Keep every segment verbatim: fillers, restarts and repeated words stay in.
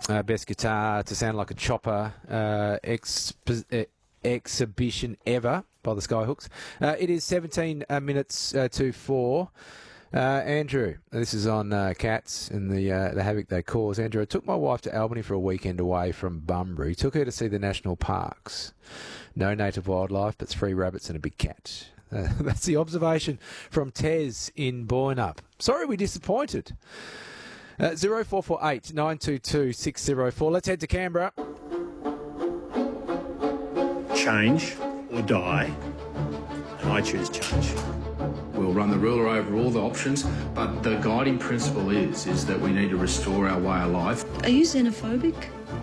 Uh, best guitar to sound like a chopper uh, exp- uh, exhibition ever by the Skyhooks. Uh, it is seventeen uh, minutes uh, to four. Uh, Andrew, this is on uh, cats and the uh, the havoc they cause. Andrew, I took my wife to Albany for a weekend away from Bunbury. Took her to see the national parks. No native wildlife, but three rabbits and a big cat. Uh, that's the observation from Tez in Boynup. Sorry we disappointed. Uh, zero four four eight nine two two six zero four. Let's head to Canberra. Change or die, and I choose change. We'll run the ruler over all the options, but the guiding principle is, is that we need to restore our way of life. Are you xenophobic?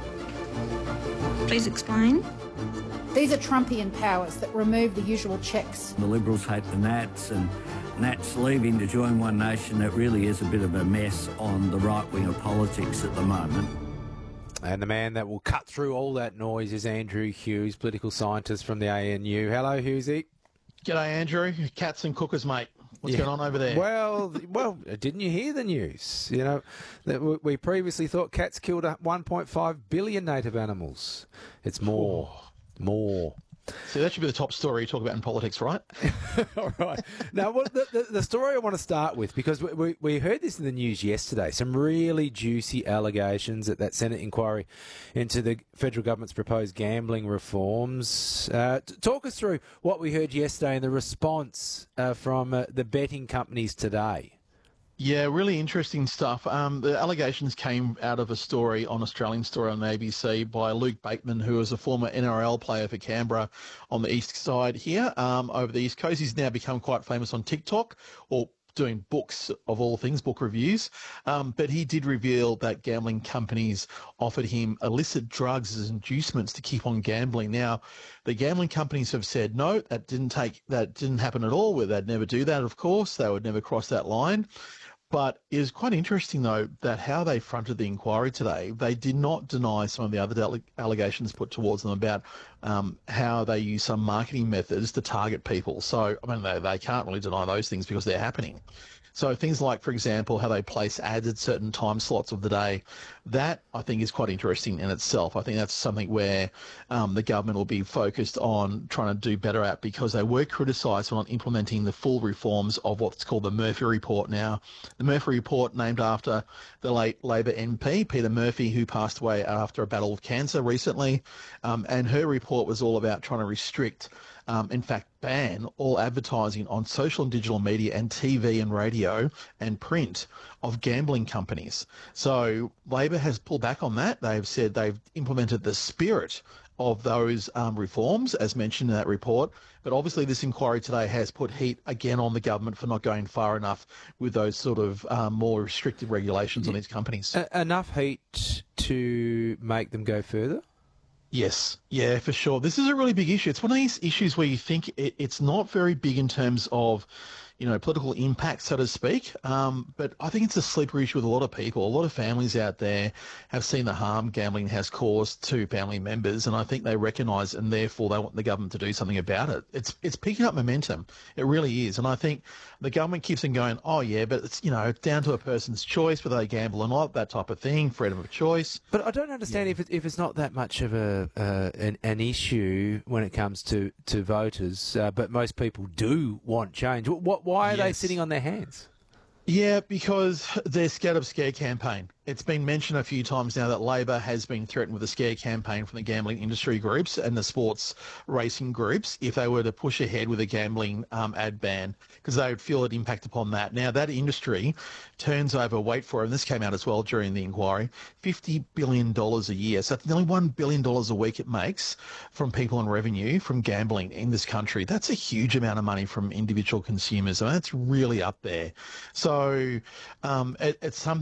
Please explain. These are Trumpian powers that remove the usual checks. The Liberals hate the Nats, and Nats leaving to join One Nation. That really is a bit of a mess on the right wing of politics at the moment. And the man that will cut through all that noise is Andrew Hughes, political scientist from the A N U. Hello, Hughesy. G'day, Andrew. Cats and cookers, mate. What's Yeah. going on over there? Well, well, didn't you hear the news? You know, that w- we previously thought cats killed a one point five billion native animals. It's more, more. So that should be the top story you talk about in politics, right? All right. Now, what the, the, the story I want to start with, because we, we, we heard this in the news yesterday, some really juicy allegations at that Senate inquiry into the federal government's proposed gambling reforms. Uh, t- talk us through what we heard yesterday and the response uh, from uh, the betting companies today. Yeah, really interesting stuff. Um, the allegations came out of a story on Australian Story on the A B C by Luke Bateman, who was a former N R L player for Canberra on the east side here, um, over the east coast. He's now become quite famous on TikTok, or doing books of all things, book reviews. Um, but he did reveal that gambling companies offered him illicit drugs as inducements to keep on gambling. Now, the gambling companies have said no, that didn't take, that didn't happen at all. Where they'd never do that, of course. They would never cross that line. But it is quite interesting, though, that how they fronted the inquiry today, they did not deny some of the other dele- allegations put towards them about um, how they use some marketing methods to target people. So, I mean, they, they can't really deny those things because they're happening. So things like, for example, how they place ads at certain time slots of the day, that I think is quite interesting in itself. I think that's something where um, the government will be focused on trying to do better at, because they were criticised for not implementing the full reforms of what's called the Murphy Report. Now, the Murphy Report, named after the late Labor M P, Peter Murphy, who passed away after a battle with cancer recently, um, and her report was all about trying to restrict Um, in fact, ban all advertising on social and digital media and T V and radio and print of gambling companies. So Labor has pulled back on that. They've said they've implemented the spirit of those um, reforms, as mentioned in that report. But obviously this inquiry today has put heat again on the government for not going far enough with those sort of um, more restrictive regulations on these companies. Uh, enough heat to make them go further? Yes, yeah, for sure. This is a really big issue. It's one of these issues where you think it, it's not very big in terms of, you know, political impact, so to speak. Um, but I think it's a sleeper issue with a lot of people. A lot of families out there have seen the harm gambling has caused to family members, and I think they recognise, and therefore they want the government to do something about it. It's it's picking up momentum. It really is. And I think the government keeps on going, oh, yeah, but it's, you know, it's down to a person's choice whether they gamble or not, that type of thing, freedom of choice. But I don't understand yeah. if, it, if it's not that much of a uh, an, an issue when it comes to, to voters, uh, but most people do want change. What, why are yes. they sitting on their hands? Yeah, because they're scared of scare campaign. It's been mentioned a few times now that Labor has been threatened with a scare campaign from the gambling industry groups and the sports racing groups if they were to push ahead with a gambling um, ad ban, because they would feel an impact upon that. Now, that industry turns over, wait for it, and this came out as well during the inquiry, fifty billion dollars a year. So that's nearly one billion dollars a week it makes from people on revenue from gambling in this country. That's a huge amount of money from individual consumers. I mean, that's really up there. So um, it, it's something